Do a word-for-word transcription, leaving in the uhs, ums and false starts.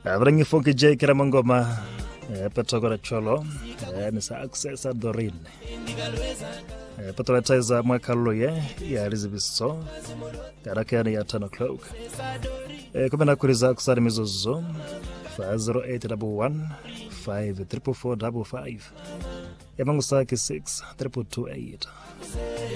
Abrangi Funky J Kiramangoma Petogora Cholo ni sa access Dorin Petolatiza Mwakaluye ya Elizabeth Karakani ya ten o'clock Kumena kuriza kusari mizozo five zero eight one one five four four five five Yamangu Saki six triple two eight